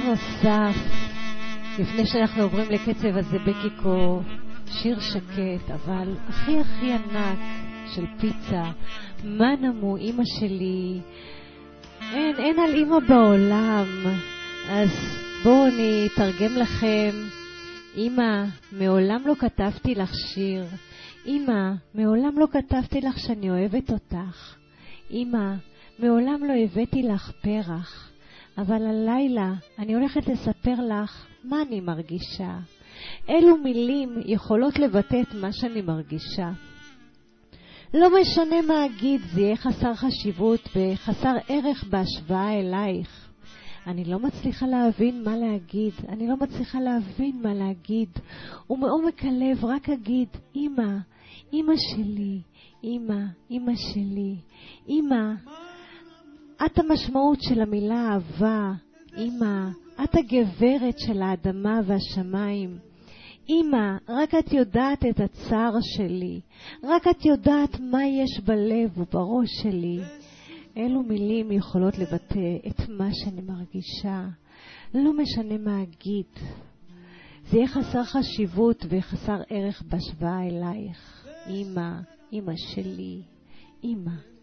נוסף, לפני שאנחנו עוברים לקצב הזה בקיקו, שיר שקט, אבל הכי הכי ענק של פיצה. מה נמו אמא שלי? אין על אמא בעולם. אז בואו אני אתרגם לכם. אמא, מעולם לא כתבתי לך שיר. אמא, מעולם לא כתבתי לך שאני אוהבת אותך. אמא, מעולם לא הבאתי לך פרח. אבל הלילה אני הולכת לספר לך מה אני מרגישה. אילו מילים יכולות לבטא את מה שאני מרגישה. לא משנה מה אגיד, זה יהיה חסר חשיבות וחסר ערך בהשוואה אלייך. אני לא מצליחה להבין מה להגיד, אני לא מצליחה להבין מה להגיד. ומעומק הלב רק אגיד, אמא, אמא שלי, אמא, אמא שלי, אמא, את המשמעות של המילה אהבה. אמא, את הגברת של האדמה והשמיים. אמא, רק את יודעת את הצער שלי, רק את יודעת מה יש בלב ובראש שלי. אילו מילים יכולות לבטא את מה שאני מרגישה. לא משנה מה אגיד, זה יהיה חסר חשיבות וחסר ערך בהשוואה אלייך. אמא, אמא שלי, אמא.